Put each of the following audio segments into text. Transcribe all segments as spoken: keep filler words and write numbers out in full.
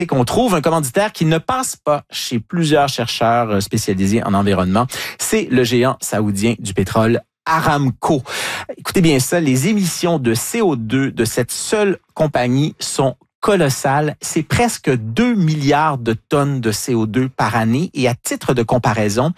et qu'on trouve un commanditaire qui ne passe pas chez plusieurs chercheurs spécialisés en environnement. C'est le géant saoudien du pétrole, Aramco. Écoutez bien ça, les émissions de C O deux de cette seule compagnie sont colossales. C'est presque deux milliards de tonnes de C O deux par année. Et à titre de comparaison,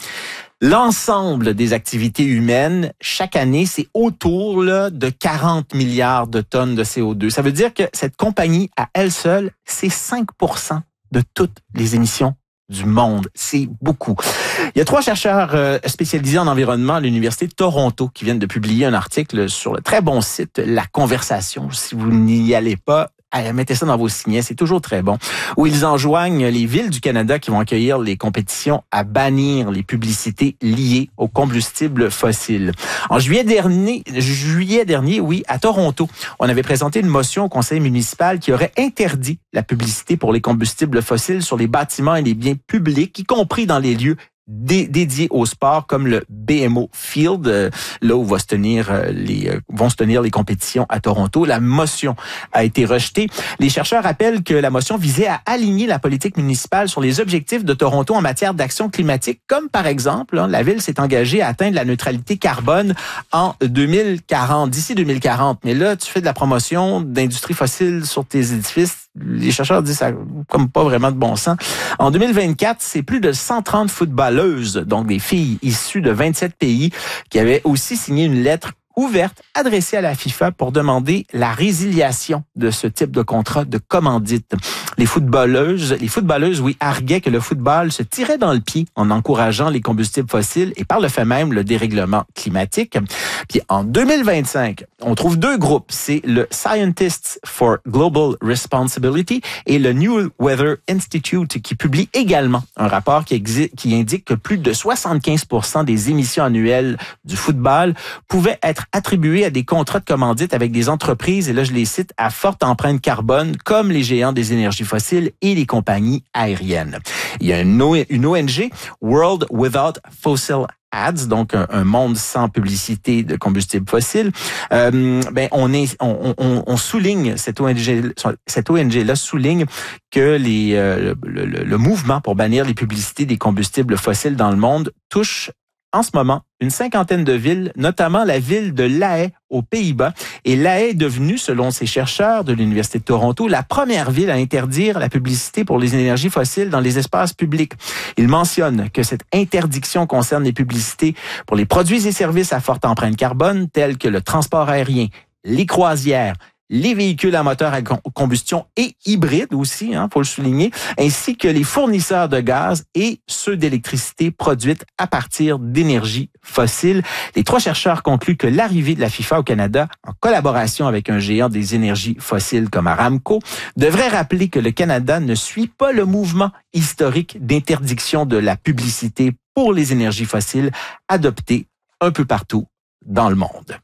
l'ensemble des activités humaines, chaque année, c'est autour là, de quarante milliards de tonnes de C O deux. Ça veut dire que cette compagnie, à elle seule, c'est cinq pour cent de toutes les émissions du monde. C'est beaucoup. Il y a trois chercheurs euh, spécialisés en environnement à l'Université de Toronto qui viennent de publier un article sur le très bon site La Conversation. Si vous n'y allez pas, mettez ça dans vos signets, c'est toujours très bon, où ils enjoignent les villes du Canada qui vont accueillir les compétitions à bannir les publicités liées aux combustibles fossiles. En juillet dernier, juillet dernier, oui, à Toronto, on avait présenté une motion au conseil municipal qui aurait interdit la publicité pour les combustibles fossiles sur les bâtiments et les biens publics, y compris dans les lieux Dé- dédiés au sport comme le B M O Field, euh, là où va se tenir, euh, les, euh, vont se tenir les compétitions à Toronto. La motion a été rejetée. Les chercheurs rappellent que la motion visait à aligner la politique municipale sur les objectifs de Toronto en matière d'action climatique, comme par exemple, hein, la ville s'est engagée à atteindre la neutralité carbone en deux mille quarante, d'ici deux mille quarante. Mais là, tu fais de la promotion d'industrie fossile sur tes édifices. Les chercheurs disent ça comme pas vraiment de bon sens. En deux mille vingt-quatre, c'est plus de cent trente footballeuses, donc des filles issues de vingt-sept pays, qui avaient aussi signé une lettre ouverte adressée à la FIFA pour demander la résiliation de ce type de contrat de commandite. Les footballeuses, les footballeuses, oui, arguaient que le football se tirait dans le pied en encourageant les combustibles fossiles et par le fait même le dérèglement climatique. Puis en deux mille vingt-cinq, on trouve deux groupes. C'est le Scientists for Global Responsibility et le New Weather Institute qui publie également un rapport qui, exi- qui indique que plus de soixante-quinze pour cent des émissions annuelles du football pouvaient être attribuées à des contrats de commandite avec des entreprises, et là je les cite, à forte empreinte carbone, comme les géants des énergies fossiles et les compagnies aériennes. Il y a une, o- une O N G, World Without Fossil Ads, donc un, un monde sans publicité de combustibles fossiles. Euh, ben on est, on, on, on souligne cette O N G, cette O N G là souligne que les euh, le, le, le mouvement pour bannir les publicités des combustibles fossiles dans le monde touche en ce moment une cinquantaine de villes, notamment la ville de La Haye aux Pays-Bas. Et La Haye est devenue, selon ces chercheurs de l'Université de Toronto, la première ville à interdire la publicité pour les énergies fossiles dans les espaces publics. Ils mentionnent que cette interdiction concerne les publicités pour les produits et services à forte empreinte carbone, tels que le transport aérien, les croisières, les véhicules à moteur à combustion et hybrides aussi, hein, faut le souligner, ainsi que les fournisseurs de gaz et ceux d'électricité produite à partir d'énergie fossile. Les trois chercheurs concluent que l'arrivée de la FIFA au Canada, en collaboration avec un géant des énergies fossiles comme Aramco, devrait rappeler que le Canada ne suit pas le mouvement historique d'interdiction de la publicité pour les énergies fossiles adopté un peu partout dans le monde.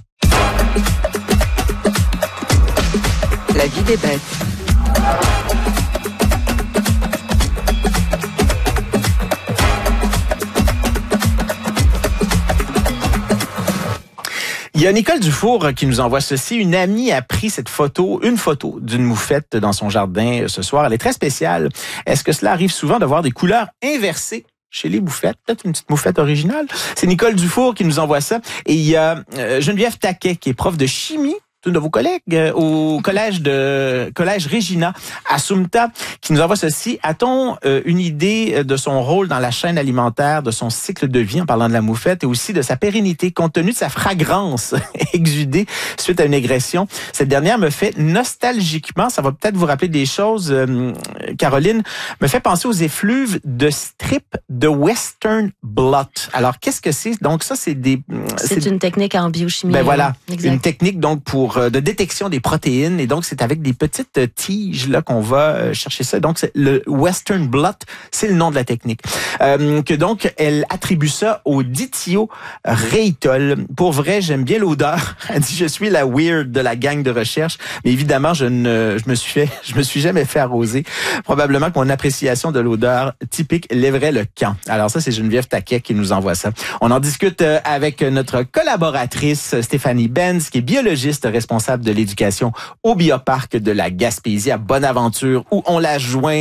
La vie des bêtes. Il y a Nicole Dufour qui nous envoie ceci. Une amie a pris cette photo, une photo d'une moufette dans son jardin ce soir. Elle est très spéciale. Est-ce que cela arrive souvent de voir des couleurs inversées chez les moufettes? Peut-être une petite moufette originale. C'est Nicole Dufour qui nous envoie ça. Et il y a Geneviève Taquet qui est prof de chimie, une de vos collègues euh, au collège de collège Regina à Sumta, qui nous envoie ceci. A-t-on euh, une idée de son rôle dans la chaîne alimentaire, de son cycle de vie en parlant de la moufette et aussi de sa pérennité compte tenu de sa fragrance exudée suite à une agression? Cette dernière me fait nostalgiquement, ça va peut-être vous rappeler des choses, euh, Caroline, me fait penser aux effluves de strip de Western Blot. Alors, qu'est-ce que c'est? Donc ça, c'est des... C'est, c'est une technique en biochimie. Ben voilà, exact. Une technique donc pour de détection des protéines, et donc c'est avec des petites tiges là qu'on va chercher ça. Donc c'est le Western Blot, c'est le nom de la technique. Euh, que donc elle attribue ça au dithioréitol. Pour vrai, j'aime bien l'odeur. Elle dit je suis la weird de la gang de recherche, mais évidemment je ne je me suis fait je me suis jamais fait arroser Probablement que mon appréciation de l'odeur typique lèverait le camp. Alors ça, c'est Geneviève Taquet qui nous envoie ça. On en discute avec notre collaboratrice Stéphanie Benz, qui est biologiste responsable de l'éducation au Bioparc de la Gaspésie à Bonaventure, où on la joint